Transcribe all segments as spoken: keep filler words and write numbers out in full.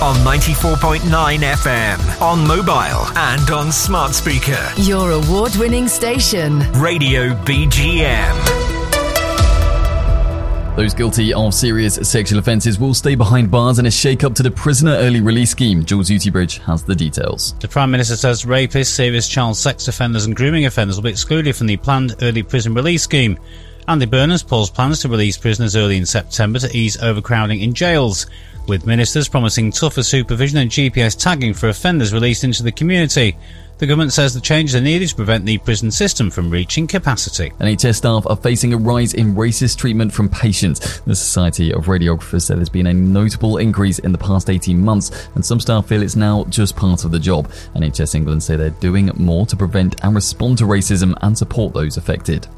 on ninety-four point nine F M, on mobile and on smart speaker. Your award-winning station. Radio B G M. Those guilty of serious sexual offences will stay behind bars in a shake-up to the prisoner early release scheme. Jules Utibridge has the details. The Prime Minister says rapists, serious child sex offenders and grooming offenders will be excluded from the planned early prison release scheme. Andy Burnham's pulls plans to release prisoners early in September to ease overcrowding in jails, with ministers promising tougher supervision and G P S tagging for offenders released into the community. The government says the changes are needed to prevent the prison system from reaching capacity. N H S staff are facing a rise in racist treatment from patients. The Society of Radiographers said there's been a notable increase in the past eighteen months, and some staff feel it's now just part of the job. N H S England say they're doing more to prevent and respond to racism and support those affected.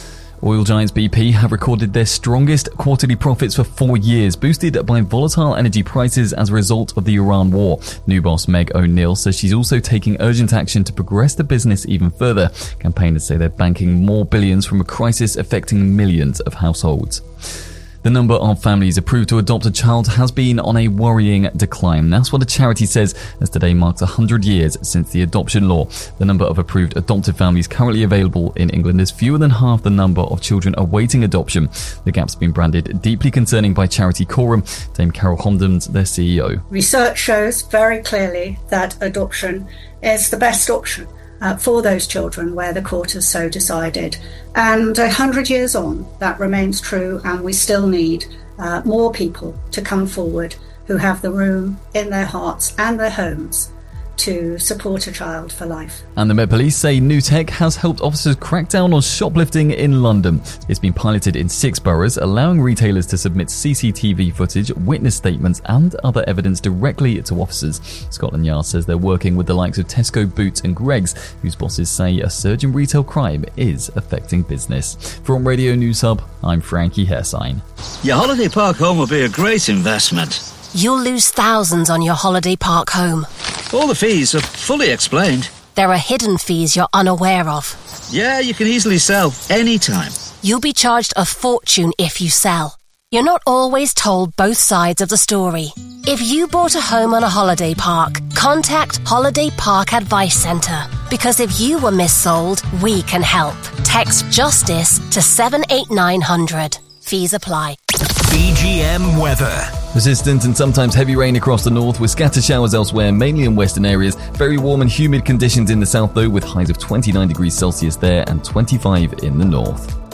Oil giants B P have recorded their strongest quarterly profits for four years, boosted by volatile energy prices as a result of the Iran war. New boss Meg O'Neill says she's also taking urgent action to progress the business even further. Campaigners say they're banking more billions from a crisis affecting millions of households. The number of families approved to adopt a child has been on a worrying decline. That's what a charity says, as today marks one hundred years since the adoption law. The number of approved adoptive families currently available in England is fewer than half the number of children awaiting adoption. The gap's been branded deeply concerning by charity Coram. Dame Carol Homdens, their C E O. Research shows very clearly that adoption is the best option Uh, for those children where the court has so decided. And a hundred years on, that remains true, and we still need uh, more people to come forward who have the room in their hearts and their homes to support a child for life. And the Met Police say new tech has helped officers crack down on shoplifting in London. It's been piloted in six boroughs, allowing retailers to submit C C T V footage, witness statements and other evidence directly to officers. Scotland Yard says they're working with the likes of Tesco, Boots and Greggs, whose bosses say a surge in retail crime is affecting business. From Radio News Hub, I'm Frankie Hairsign. Your holiday park home will be a great investment. You'll lose thousands on your holiday park home. All the fees are fully explained. There are hidden fees you're unaware of. Yeah, you can easily sell anytime. You'll be charged a fortune if you sell. You're not always told both sides of the story. If you bought a home on a holiday park, contact Holiday Park Advice Centre. Because if you were missold, we can help. Text JUSTICE to seven eight nine hundred. Fees apply. B G M weather. Persistent and sometimes heavy rain across the north, with scattered showers elsewhere, mainly in western areas. Very warm and humid conditions in the south though, with highs of twenty-nine degrees Celsius there and twenty-five in the north.